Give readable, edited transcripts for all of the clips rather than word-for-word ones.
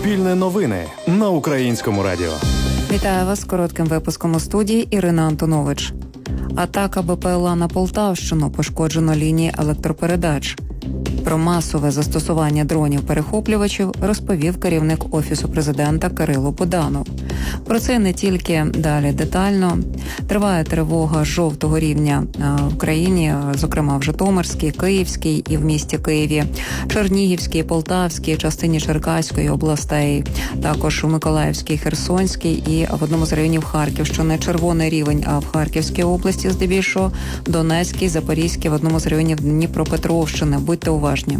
Суспільне новини на Українському радіо. Вітаю вас з коротким випуском у студії Ірина Антонович. Атака БПЛА на Полтавщину, пошкоджено лінії електропередач. Про масове застосування дронів-перехоплювачів розповів керівник Офісу президента Кирило Буданов. Про це не тільки далі детально. Триває тривога жовтого рівня в Україні, зокрема в Житомирській, Київській і в місті Києві, Чернігівській, Полтавській, частині Черкаської областей, також у Миколаївській, Херсонській і в одному з районів Харківщини червоний рівень, а в Харківській області здебільшого, Донецькій, Запорізькій, в одному з районів Дніпропетровщини. Будьте уважні.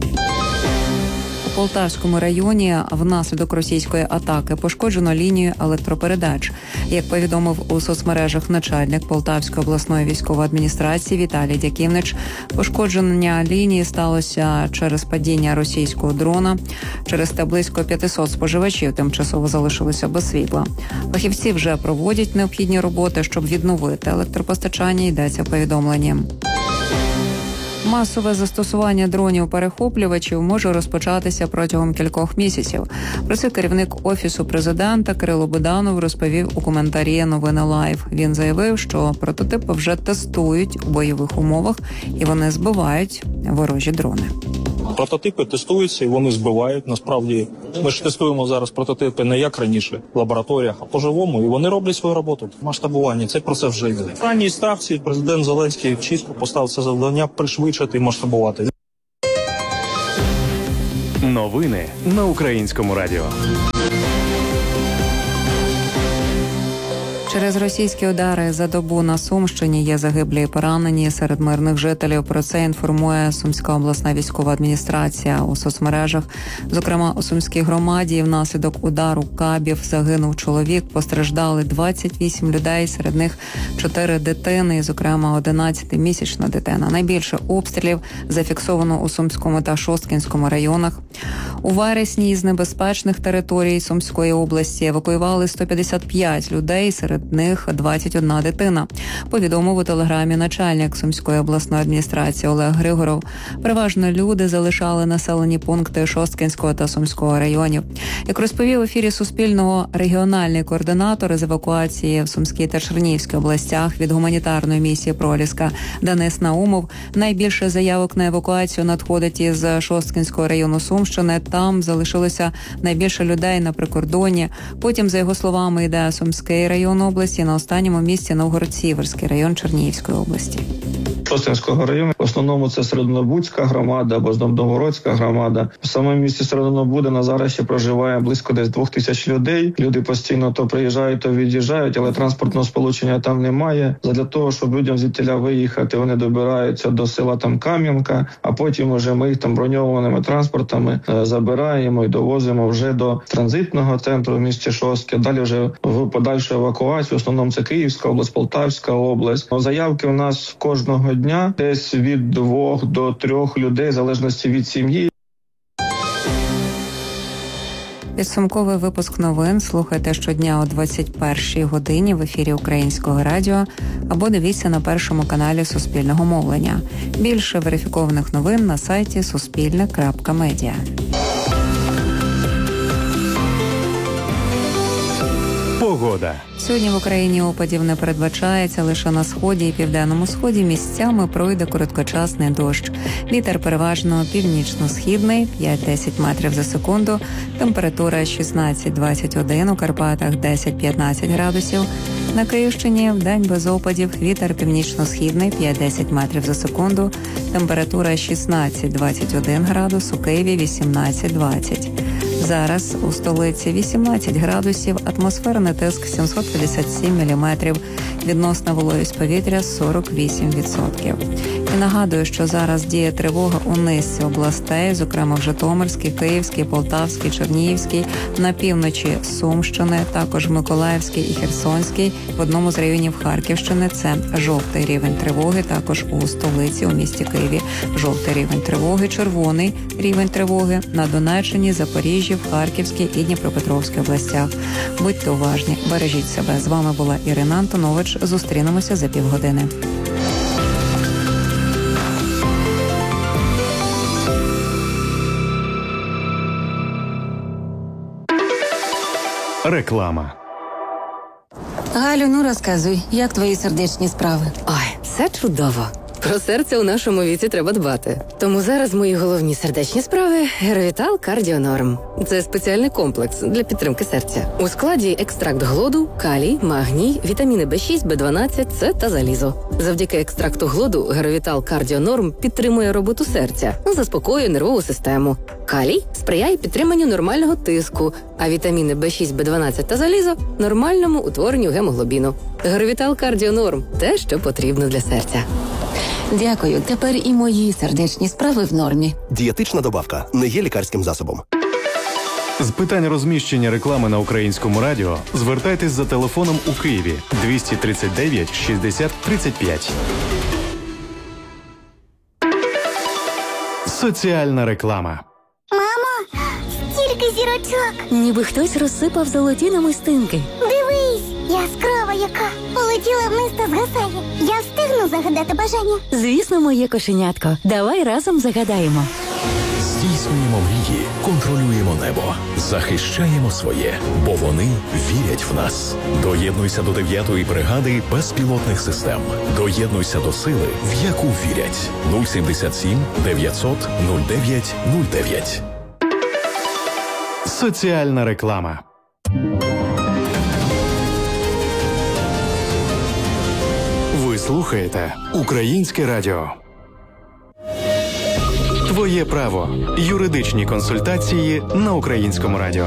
У Полтавському районі внаслідок російської атаки пошкоджено лінію електропередач. Як повідомив у соцмережах начальник Полтавської обласної військової адміністрації Віталій Дяківнич, пошкодження лінії сталося через падіння російського дрона. Через те близько 500 споживачів тимчасово залишилися без світла. Фахівці вже проводять необхідні роботи, щоб відновити електропостачання, йдеться в повідомленні. Масове застосування дронів-перехоплювачів може розпочатися протягом кількох місяців. Про це керівник Офісу президента Кирило Буданов розповів у коментарі «Новини Лайв». Він заявив, що прототипи вже тестують у бойових умовах і вони збивають ворожі дрони. Прототипи тестуються і вони збивають. Насправді, ми ж тестуємо зараз прототипи не як раніше в лабораторіях, а по-живому, і вони роблять свою роботу. Масштабування – цей процес вже йде. В ранній ставці президент Зеленський чітко поставив це завдання пришвидшити і масштабувати. Новини на Українському радіо. Через російські удари за добу на Сумщині є загиблі і поранені серед мирних жителів. Про це інформує Сумська обласна військова адміністрація у соцмережах. Зокрема, у Сумській громаді внаслідок удару кабів загинув чоловік, постраждали 28 людей, серед них 4 дитини, зокрема 11-місячна дитина. Найбільше обстрілів зафіксовано у Сумському та Шосткінському районах. У вересні із небезпечних територій Сумської області евакуювали 155 людей, серед них 21 дитина, повідомив у телеграмі начальник Сумської обласної адміністрації Олег Григоров. Переважно люди залишали населені пункти Шосткінського та Сумського районів. Як розповів в ефірі Суспільного регіональний координатор з евакуації в Сумській та Чернігівській областях від гуманітарної місії «Проліска» Денис Наумов, найбільше заявок на евакуацію надходить із Шосткінського району Сумщини. Там залишилося найбільше людей на прикордонні. Потім, за його словами, йде Сумський район області, на останньому місці Новгород-Сіверський район Чернігівської області. Шосткінського району. В основному це Серединобудська громада або Новгородська громада. В самому місті Серединобуда на зараз ще проживає близько десь 2000 людей. Люди постійно то приїжджають, то від'їжджають, але транспортного сполучення там немає. Задля того, щоб людям звідтіля виїхати, вони добираються до села там Кам'янка, а потім уже ми їх там броньованими транспортами забираємо і довозимо вже до транзитного центру в місті Шостки. Далі вже в подальшу евакуацію. В основному це Київська область, Полтавська область. Заявки у нас кожного дня десь від 2 до 3 людей, в залежності від сім'ї. Підсумковий випуск новин слухайте щодня о 21-й годині в ефірі Українського радіо або дивіться на першому каналі Суспільного мовлення. Більше верифікованих новин на сайті suspilne.media. Погода. Сьогодні в Україні опадів не передбачається, лише на сході і південному сході місцями пройде короткочасний дощ. Вітер переважно північно-східний, 5-10 метрів за секунду, температура 16-21, у Карпатах 10-15 градусів. На Київщині вдень без опадів, вітер північно-східний, 5-10 метрів за секунду, температура 16-21 градус, у Києві 18-20. Зараз у столиці 18 градусів, атмосферний тиск 757 міліметрів, відносна вологість повітря 48%. І нагадую, що зараз діє тривога у низці областей, зокрема в Житомирській, Київській, Полтавській, Чернігівській, на півночі Сумщини, також Миколаївській і Херсонській, в одному з районів Харківщини це жовтий рівень тривоги, також у столиці, у місті Києві жовтий рівень тривоги, червоний рівень тривоги на Донеччині, Запоріжжі, в Харківській і Дніпропетровській областях. Будьте уважні, бережіть себе. З вами була Ірина Антонович. Зустрінемося за півгодини. Реклама. Галю, ну розказуй, як твої сердечні справи? Ой, все чудово. Про серце у нашому віці треба дбати. Тому зараз мої головні сердечні справи – Геровітал Кардіонорм. Це спеціальний комплекс для підтримки серця. У складі екстракт глоду, калій, магній, вітаміни B6, B12, С та залізо. Завдяки екстракту глоду Геровітал Кардіонорм підтримує роботу серця, заспокоює нервову систему. Калій сприяє підтриманню нормального тиску, а вітаміни B6, B12 та залізо – нормальному утворенню гемоглобіну. Геровітал Кардіонорм – те, що потрібно для серця. Дякую, тепер і мої сердечні справи в нормі. Дієтична добавка не є лікарським засобом. З питань розміщення реклами на Українському радіо звертайтесь за телефоном у Києві 239 60 35. Соціальна реклама. Мамо, стільки зірочок. Ніби хтось розсипав золоті намистинки. Дивись, яскрава яка. Полетіла вниз та згасає. Я встигну загадати бажання. Звісно, моє кошенятко. Давай разом загадаємо. Здійснюємо мрії, контролюємо небо, захищаємо своє, бо вони вірять в нас. Доєднуйся до 9-ї бригади безпілотних систем. Доєднуйся до сили, в яку вірять. 077 900 09 09. Соціальна реклама. Ви слухаєте Українське радіо. Твоє право. Юридичні консультації на Українському радіо.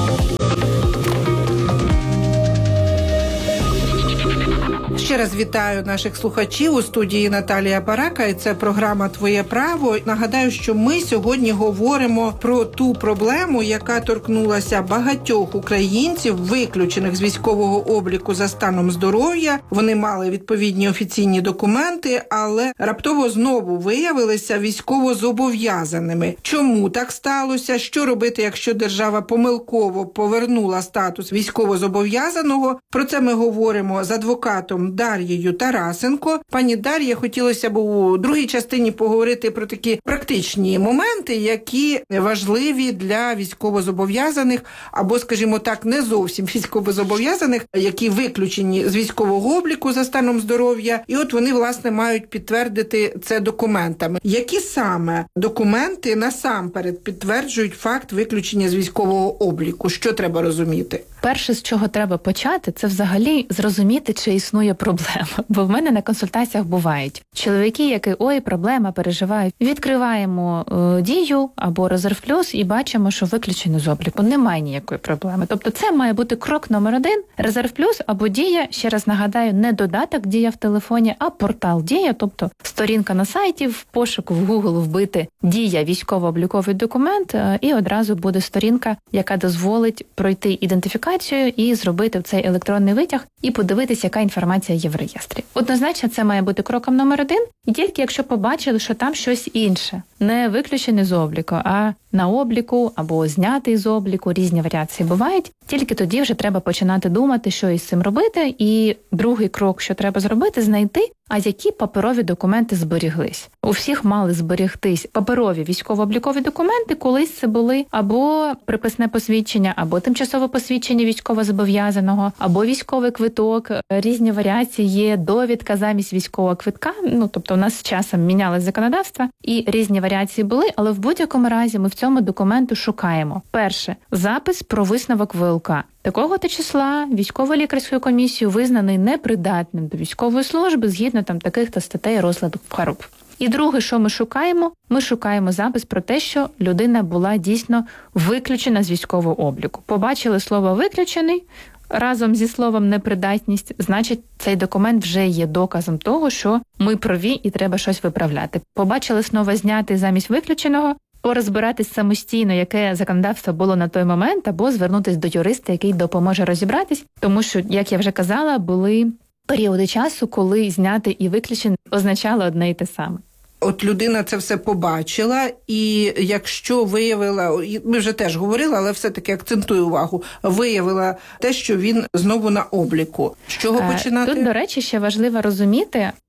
Ще раз вітаю наших слухачів у студії Наталія Барака, і це програма «Твоє право». Нагадаю, що ми сьогодні говоримо про ту проблему, яка торкнулася багатьох українців, виключених з військового обліку за станом здоров'я. Вони мали відповідні офіційні документи, але раптово знову виявилися військовозобов'язаними. Чому так сталося? Що робити, якщо держава помилково повернула статус військовозобов'язаного? Про це ми говоримо з адвокатом Дар'єю Тарасенко. Пані Дар'я, хотілося б у другій частині поговорити про такі практичні моменти, які важливі для військовозобов'язаних, або, скажімо так, не зовсім військовозобов'язаних, які виключені з військового обліку за станом здоров'я, і от вони, власне, мають підтвердити це документами. Які саме документи насамперед підтверджують факт виключення з військового обліку? Що треба розуміти? Перше, з чого треба почати, це взагалі зрозуміти, чи існує проблема. Бо в мене на консультаціях бувають чоловіки, які проблема, переживають. Відкриваємо дію або резерв плюс і бачимо, що виключено з обліку. Немає ніякої проблеми. Тобто це має бути крок номер 1. Резерв плюс або дія, ще раз нагадаю, не додаток дія в телефоні, а портал дія, тобто сторінка на сайті, в пошуку в Google вбити дія військово-обліковий документ, і одразу буде сторінка, яка дозволить пройти ідентифікацію і зробити цей електронний витяг і подивитися, яка інформація є в реєстрі. Однозначно, це має бути кроком номер 1, і тільки якщо побачили, що там щось інше, не виключене з обліку, а на обліку або знятий з обліку, різні варіації бувають, тільки тоді вже треба починати думати, що із цим робити. І другий крок, що треба зробити, знайти, а які паперові документи зберіглись. У всіх мали зберігтись паперові військово-облікові документи, колись це були або приписне посвідчення, або тимчасове посвідчення військовозобов'язаного, або військовий квиток. Різні варіації є, довідка замість військового квитка. Тобто у нас з часом мінялось законодавство, і різні варіації були, але в будь-якому разі ми в цьому документу шукаємо. Перше, запис про висновок ВЛК. Такого-то числа військово-лікарською комісією визнаний непридатним до військової служби згідно таких-то статей розладу хвороб. І друге, що ми шукаємо? Ми шукаємо запис про те, що людина була дійсно виключена з військового обліку. Побачили слово «виключений», разом зі словом «непридатність», значить, цей документ вже є доказом того, що ми праві і треба щось виправляти. Побачили слово «знятий» замість «виключеного», розбиратись самостійно, яке законодавство було на той момент, або звернутися до юриста, який допоможе розібратись. Тому що, як я вже казала, були періоди часу, коли зняти і виключений означало одне й те саме. От людина це все побачила, і якщо виявила, ми вже теж говорили, але все-таки акцентую увагу, виявила те, що він знову на обліку. З чого починати? Тут, до речі, ще важливо розуміти,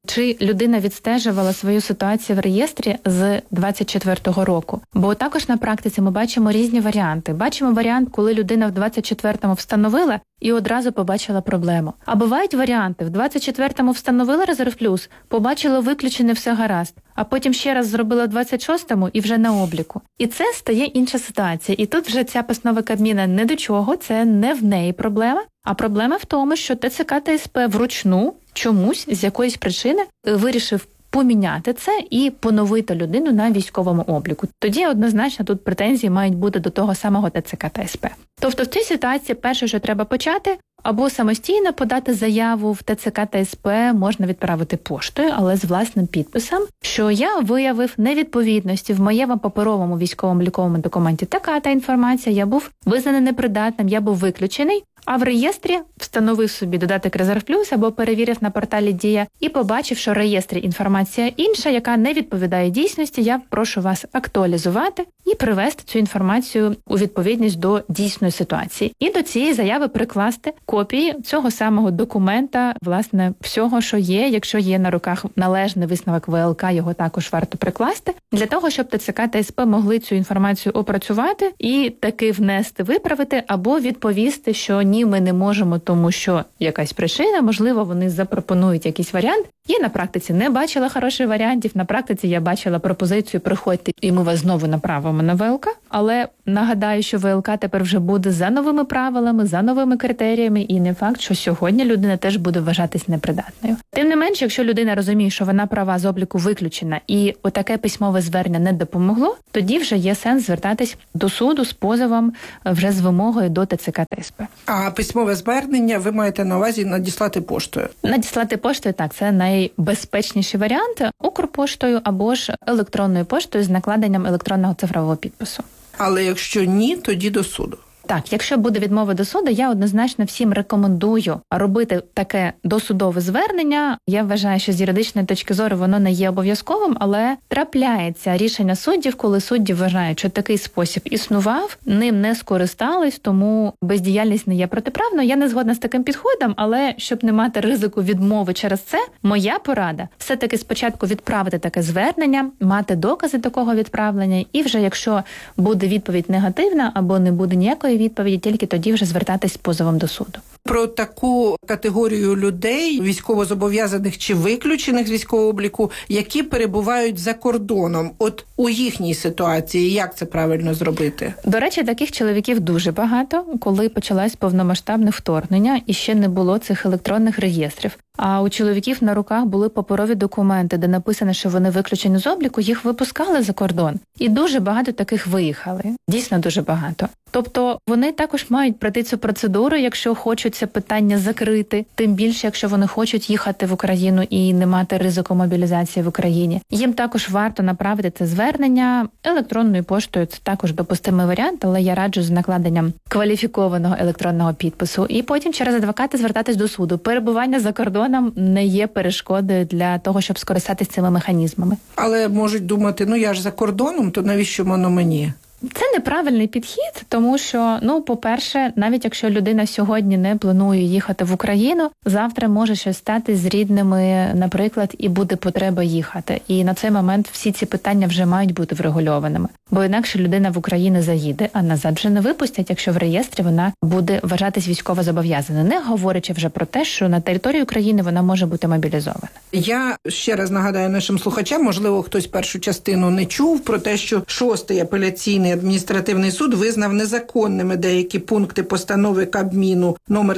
чи людина відстежувала свою ситуацію в реєстрі з 24-го року. Бо також на практиці ми бачимо різні варіанти. Бачимо варіант, коли людина в 24-му встановила і одразу побачила проблему. А бувають варіанти, в 24-му встановила резерв плюс, побачила виключене, все гаразд, а потім ще раз зробила в 26-му і вже на обліку. І це стає інша ситуація. І тут вже ця постанова Кабміна не до чого, це не в неї проблема, а проблема в тому, що ТЦК та СП вручну чомусь з якоїсь причини вирішив поміняти це і поновити людину на військовому обліку. Тоді однозначно тут претензії мають бути до того самого ТЦК та СП. Тобто в цій ситуації перше, що треба почати, або самостійно подати заяву в ТЦК та СП, можна відправити поштою, але з власним підписом, що я виявив невідповідності в моєму паперовому військовому ліковому документі така-та інформація, я був визнаний непридатним, я був виключений, а в реєстрі встановив собі додаток «Резерв Плюс» або перевірив на порталі «Дія» і побачив, що в реєстрі інформація інша, яка не відповідає дійсності, я прошу вас актуалізувати і привести цю інформацію у відповідність до дійсної ситуації. І до цієї заяви прикласти копії цього самого документа, власне, всього, що є. Якщо є на руках належний висновок ВЛК, його також варто прикласти, для того, щоб ТЦК та СП могли цю інформацію опрацювати і таки внести, виправити або відповісти, що ні, ми не можемо, тому що якась причина, можливо, вони запропонують якийсь варіант. Я на практиці не бачила хороших варіантів, на практиці я бачила пропозицію приходьте і ми вас знову направимо на ВЛК, але нагадаю, що ВЛК тепер вже буде за новими правилами, за новими критеріями і не факт, що сьогодні людина теж буде вважатись непридатною. Тим не менше, якщо людина розуміє, що вона права з обліку виключена і отаке письмове звернення не допомогло, тоді вже є сенс звертатись до суду з позовом вже з вимогою до ТЦК та СП. А письмове звернення ви маєте на увазі надіслати поштою? Надіслати поштою, так, це найбезпечніші варіанти, Укрпоштою або ж електронною поштою з накладенням електронного цифрового підпису. Але якщо ні, тоді до суду. Так, якщо буде відмова до суду, я однозначно всім рекомендую робити таке досудове звернення. Я вважаю, що з юридичної точки зору воно не є обов'язковим, але трапляється рішення суддів, коли судді вважають, що такий спосіб існував, ним не скористались, тому бездіяльність не є протиправною. Я не згодна з таким підходом, але щоб не мати ризику відмови через це, моя порада – все-таки спочатку відправити таке звернення, мати докази такого відправлення, і вже якщо буде відповідь негативна або не буде ніякої відповіді, тільки тоді вже звертатись з позовом до суду. Про таку категорію людей, військовозобов'язаних чи виключених з військового обліку, які перебувають за кордоном. От у їхній ситуації як це правильно зробити? До речі, таких чоловіків дуже багато. Коли почалось повномасштабне вторгнення і ще не було цих електронних реєстрів, а у чоловіків на руках були паперові документи, де написано, що вони виключені з обліку, їх випускали за кордон. І дуже багато таких виїхали. Дійсно дуже багато. Тобто вони також мають пройти цю процедуру, якщо хочуть це питання закрити, тим більше, якщо вони хочуть їхати в Україну і не мати ризику мобілізації в Україні. Їм також варто направити це звернення електронною поштою. Це також допустимий варіант, але я раджу з накладенням кваліфікованого електронного підпису. І потім через адвоката звертатись до суду. Перебування за кордоном не є перешкодою для того, щоб скористатися цими механізмами. Але можуть думати, я ж за кордоном, то навіщо воно мені? Це неправильний підхід, тому що, по-перше, навіть якщо людина сьогодні не планує їхати в Україну, завтра може щось стати з рідними, наприклад, і буде потреба їхати. І на цей момент всі ці питання вже мають бути врегульованими. Бо інакше людина в Україну заїде, а назад вже не випустять, якщо в реєстрі вона буде вважатись військово зобов'язаною, не говорячи вже про те, що на території України вона може бути мобілізована. Я ще раз нагадаю нашим слухачам, можливо, хтось першу частину не чув, про те, що 6-й апеляційний адміністративний суд визнав незаконними деякі пункти постанови Кабміну номер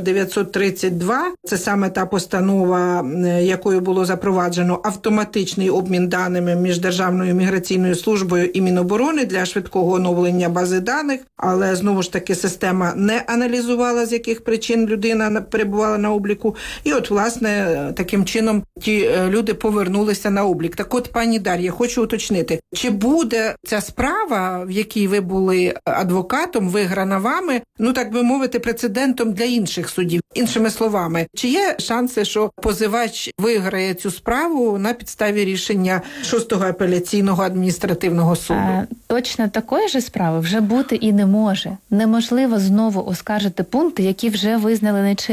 932. Це саме та постанова, якою було запроваджено автоматичний обмін даними між Державною міграційною службою і Міноборони для швидкого оновлення бази даних. Але, знову ж таки, система не аналізувала, з яких причин людина перебувала на обліку. І от, власне, таким чином ті люди повернулися на облік. Так от, пані Дар'я, хочу уточнити, чи буде ця справа, в якій ви були адвокатом, виграна вами, так би мовити, прецедентом для інших судів? Іншими словами, чи є шанси, що позивач виграє цю справу на підставі рішення 6-го апеляційного адміністративного суду? Точно такої ж справи вже бути і не може. Неможливо знову оскаржити пункти, які вже визнали нечинними.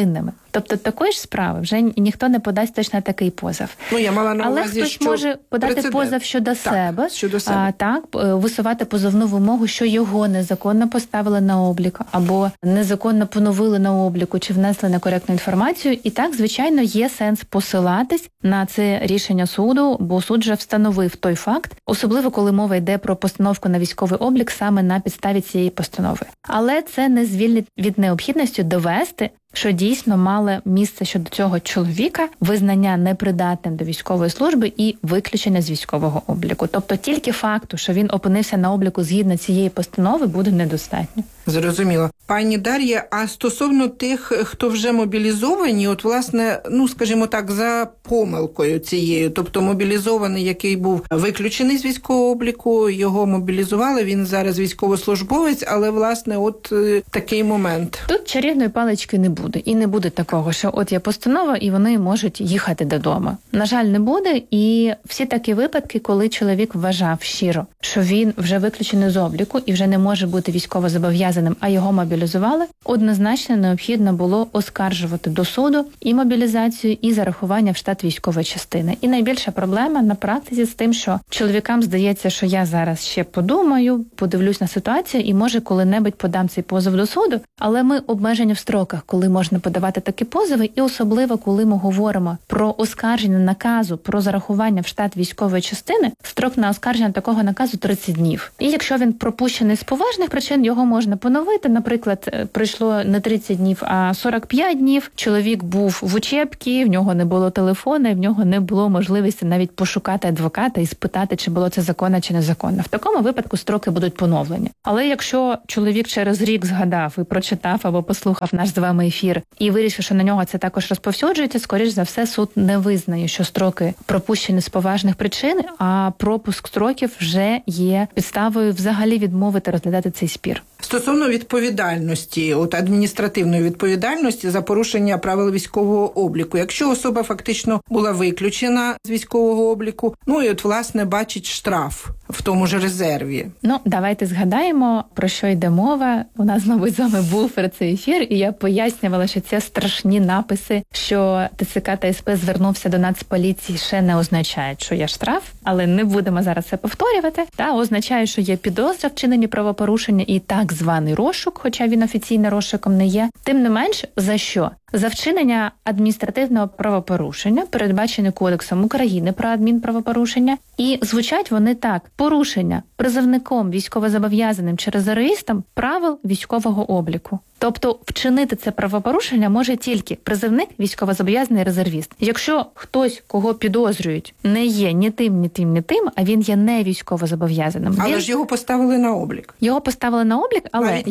Тобто такої ж справи вже ніхто не подасть точно такий позов. Я мала на увазі, але хтось що може подати прецедент. позов щодо себе, Так, висувати позовну вимогу, що його незаконно поставили на облік, або незаконно поновили на обліку, чи внесли некоректну інформацію. І так, звичайно, є сенс посилатись на це рішення суду, бо суд вже встановив той факт, особливо коли мова йде про постановку на військовий облік саме на підставі цієї постанови. Але це не звільнить від необхідності довести, що дійсно мало місце щодо цього чоловіка визнання непридатним до військової служби і виключення з військового обліку. Тобто тільки факту, що він опинився на обліку згідно цієї постанови, буде недостатньо. Зрозуміло. Пані Дар'я, а стосовно тих, хто вже мобілізовані, власне, скажімо так, за помилкою цією, тобто мобілізований, який був виключений з військового обліку, його мобілізували, він зараз військовослужбовець, але, власне, такий момент. Тут чарівної палички не буде. І не буде такого, що є постанова, і вони можуть їхати додому. На жаль, не буде. І всі такі випадки, коли чоловік вважав щиро, що він вже виключений з обліку і вже не може бути військовозобов'язаним, а його мобілізували, однозначно необхідно було оскаржувати до суду і мобілізацію, і зарахування в штат військової частини. І найбільша проблема на практиці з тим, що чоловікам здається, що я зараз ще подумаю, подивлюсь на ситуацію і, може, коли-небудь подам цей позов до суду, але ми обмежені в строках, коли можна подавати такі позови, і особливо, коли ми говоримо про оскарження наказу, про зарахування в штат військової частини, строк на оскарження такого наказу 30 днів. І якщо він пропущений з поважних причин, його можна поновити. Наприклад, пройшло не 30 днів, а 45 днів. Чоловік був в учебці, в нього не було телефону, і в нього не було можливості навіть пошукати адвоката і спитати, чи було це законно чи незаконно. В такому випадку строки будуть поновлені. Але якщо чоловік через рік згадав і прочитав або послухав наш з вами ефір і вирішив, що на нього це також розповсюджується, скоріш за все, суд не визнає, що строки пропущені з поважних причин, а пропуск строків вже є підставою взагалі відмовити розглядати цей спір. Стосовно відповідальності, адміністративної відповідальності за порушення правил військового обліку. Якщо особа фактично була виключена з військового обліку, власне, бачить штраф в тому ж резерві. Давайте згадаємо, про що йде мова. У нас, мабуть, з вами був цей ефір, і я пояснювала, що це страшні написи, що ТЦК та СП звернувся до Нацполіції, ще не означає, що є штраф, але не будемо зараз це повторювати. Означає, що є підозра в вчиненні правопорушення і так званий розшук, хоча він офіційно розшуком не є. Тим не менш, за що? За вчинення адміністративного правопорушення, передбачене Кодексом України про адмінправопорушення, і звучать вони так: порушення призовником військовозобов'язаним чи резервістом правил військового обліку. Тобто вчинити це правопорушення може тільки призовник, військовозобов'язаний, резервіст. Якщо хтось, кого підозрюють, не є ні тим, а він є не військовозобов'язаним. Але ж його поставили на облік. Його поставили на облік, але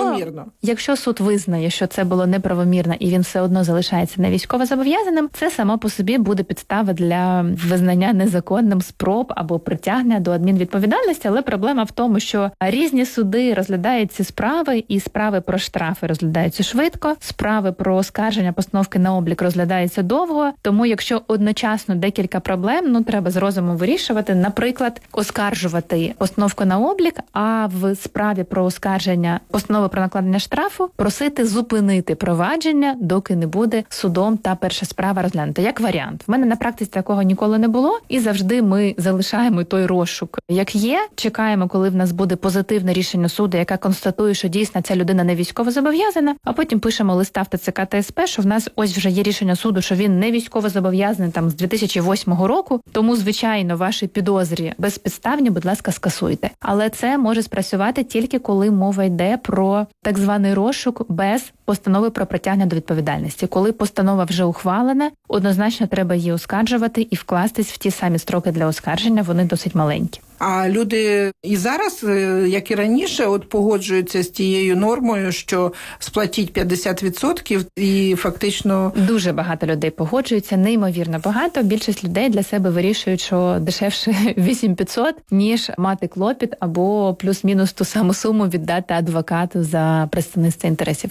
якщо суд визнає, що це було неправомірно і він все одно залишається не військовозобов'язаним, це само по собі буде підстава для визнання незаконним спроб або притягнення до адмінвідповідальності. Але проблема в тому, що різні суди розглядають ці справи, і справи про штрафи розглядаються швидко, справи про оскарження постановки на облік розглядаються довго, тому якщо одночасно декілька проблем, треба з розумом вирішувати, наприклад, оскаржувати постановку на облік, а в справі про оскарження постанови про накладення штрафу просити зупинити провадження, доки не буде судом та перша справа розглянута. Як варіант. В мене на практиці такого ніколи не було, і завжди ми залишаємо той розшук, як є, чекаємо, коли в нас буде позитивне рішення суду, яке констатує, що дійсно ця людина не військовозобов'язана, а потім пишемо листа в ТЦК та СП, що в нас ось вже є рішення суду, що він не військовозобов'язаний з 2008 року, тому, звичайно, ваші підозрі безпідставні, будь ласка, скасуйте. Але це може спрацювати тільки коли мова йде про так званий розшук без постанови про притягнення до відповідальності. Коли постанова вже ухвалена, однозначно треба її оскаржувати і вкластись в ті самі строки для оскарження, вони досить маленькі. А люди і зараз, як і раніше, погоджуються з тією нормою, що сплатіть 50% і фактично... Дуже багато людей погоджуються, неймовірно багато. Більшість людей для себе вирішують, що дешевше 8500, ніж мати клопіт або плюс-мінус ту саму суму віддати адвокату за представництво інтересів в суді.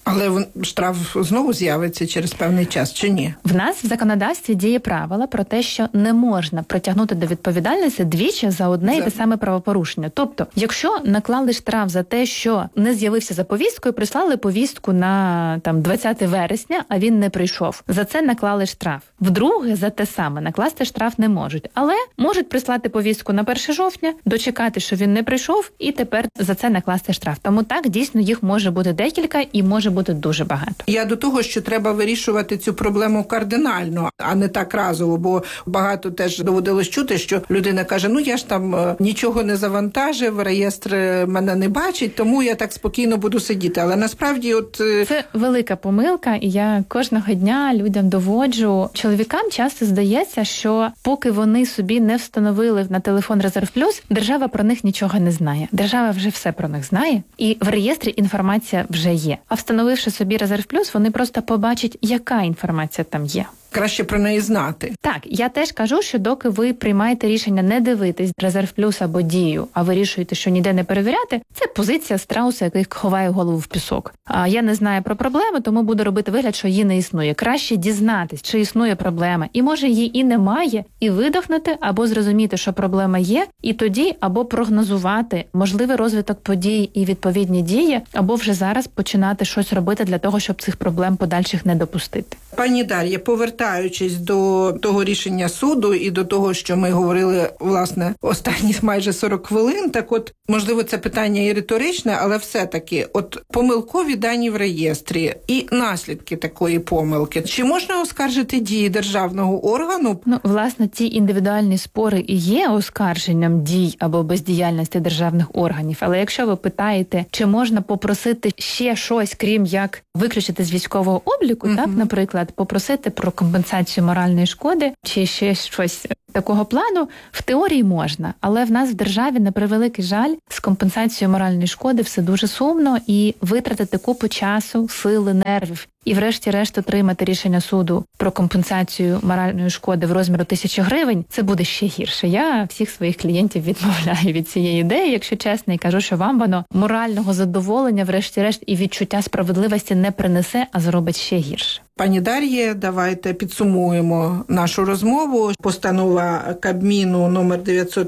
Але штраф знову з'явиться через певний час, чи ні? В нас в законодавстві діє правило про те, що не можна притягнути до відповідальності двічі за одне і те саме правопорушення. Тобто, якщо наклали штраф за те, що не з'явився за повісткою, прислали повістку на 20 вересня, а він не прийшов. За це наклали штраф. Вдруге за те саме накласти штраф не можуть. Але можуть прислати повістку на 1 жовтня, дочекати, що він не прийшов, і тепер за це накласти штраф. Тому так, дійсно, їх може бути декілька і може бути дуже багато. Я до того, що треба вирішувати цю проблему кардинально, а не так разово, бо багато теж доводилось чути, що людина каже, я ж там нічого не завантажив, реєстр мене не бачить, тому я так спокійно буду сидіти. Але насправді це велика помилка, і я кожного дня людям доводжу. Чоловікам часто здається, що поки вони собі не встановили на телефон Резерв Плюс, держава про них нічого не знає. Держава вже все про них знає, і в реєстрі інформація вже є. А встановивши собі Резерв Плюс, вони просто побачать, яка інформація там є. Краще про неї знати. Так, я теж кажу, що доки ви приймаєте рішення не дивитись Резерв Плюс або Дію, а вирішуєте, що ніде не перевіряти, це позиція страуса, який ховає голову в пісок. А я не знаю про проблему, тому буду робити вигляд, що її не існує. Краще дізнатись, чи існує проблема. І може її і немає, і видохнути, або зрозуміти, що проблема є, і тоді або прогнозувати можливий розвиток подій і відповідні дії, або вже зараз починати щось робити для того, щоб цих проблем подальших не допустити. Пані Дар'я, повертаючись до того рішення суду і до того, що ми говорили, власне, останні майже 40 хвилин, так от, можливо, це питання і риторичне, але все-таки, помилкові дані в реєстрі і наслідки такої помилки. Чи можна оскаржити дії державного органу? Власне, ці індивідуальні спори і є оскарженням дій або бездіяльності державних органів. Але якщо ви питаєте, чи можна попросити ще щось, крім як виключити з військового обліку, так, наприклад, попросити про компенсацію моральної шкоди чи ще щось такого плану, в теорії можна. Але в нас в державі, на превеликий жаль, з компенсацією моральної шкоди все дуже сумно, і витратити купу часу, сили, нервів і врешті-решт отримати рішення суду про компенсацію моральної шкоди в розмірі 1000 гривень, це буде ще гірше. Я всіх своїх клієнтів відмовляю від цієї ідеї, якщо чесно, і кажу, що вам воно морального задоволення, врешті-решт, і відчуття справедливості не принесе, а зробить ще гірше. Пані Дар'є, давайте підсумуємо нашу розмову. Постанова Кабміну номер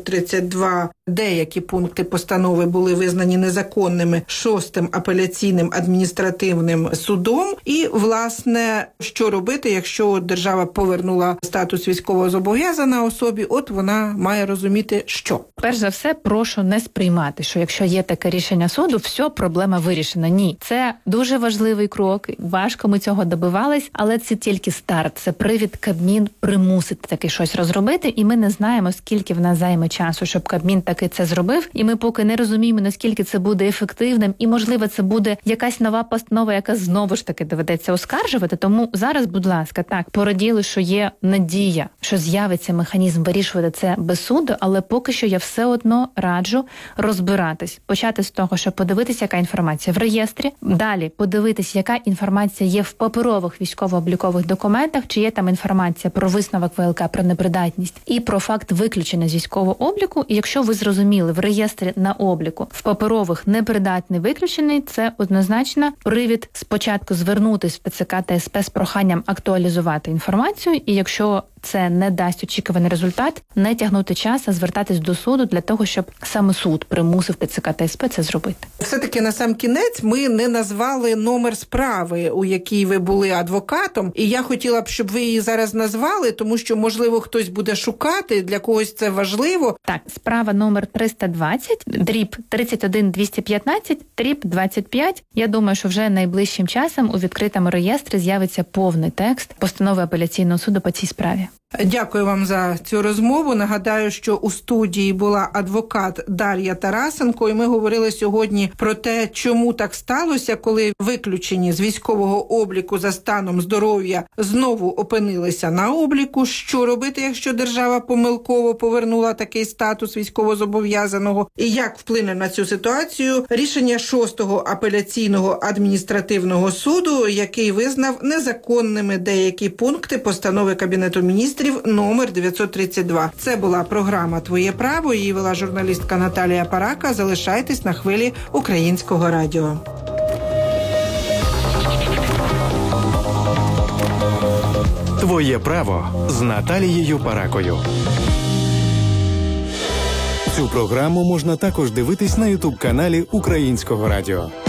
932. Деякі пункти постанови були визнані незаконними 6-м апеляційним адміністративним судом. І, власне, що робити, якщо держава повернула статус військовозобов'язаного особі, вона має розуміти, що. Перш за все, прошу не сприймати, що якщо є таке рішення суду, все, проблема вирішена. Ні. Це дуже важливий крок, важко ми цього добивались, але це тільки старт. Це привід Кабмін примусити таки щось розробити, і ми не знаємо, скільки в нас займе часу, щоб Кабмін таки це зробив, і ми поки не розуміємо, наскільки це буде ефективним, і, можливо, це буде якась нова постанова, яка знову ж таки доведеться оскаржувати. Тому зараз, будь ласка, так, пораділи, що є надія, що з'явиться механізм вирішувати це без суду, але поки що я все одно раджу розбиратись. Почати з того, щоб подивитися, яка інформація в реєстрі, далі подивитись, яка інформація є в паперових військово-облікових документах, чи є там інформація про висновок ВЛК, про непридатність і про факт виключення з військового обліку. І якщо ви зрозуміли, в реєстрі на обліку в паперових непридатний виключений, це однозначно привід спочатку звернутись в ТЦК та СП з проханням актуалізувати інформацію, і якщо це не дасть очікуваний результат, не тягнути час, а звертатись до суду для того, щоб саме суд примусив ТЦК та СП це зробити. Все-таки на сам кінець ми не назвали номер справи, у якій ви були адвокатом, і я хотіла б, щоб ви її зараз назвали, тому що, можливо, хтось буде шукати, для когось це важливо. Так, справа номер 320, дріб 31215, дріб 25. Я думаю, що вже найближчим часом у відкритому реєстрі з'явиться повний текст постанови апеляційного суду по цій справі. Дякую вам за цю розмову. Нагадаю, що у студії була адвокат Дар'я Тарасенко, і ми говорили сьогодні про те, чому так сталося, коли виключені з військового обліку за станом здоров'я знову опинилися на обліку, що робити, якщо держава помилково повернула такий статус військовозобов'язаного, і як вплине на цю ситуацію рішення 6-го апеляційного адміністративного суду, який визнав незаконними деякі пункти постанови Кабінету міністрів номер 932. Це була програма «Твоє право». Її вела журналістка Наталія Парака. Залишайтесь на хвилі Українського радіо. Твоє право з Наталією Паракою. Цю програму можна також дивитись на YouTube-каналі Українського радіо.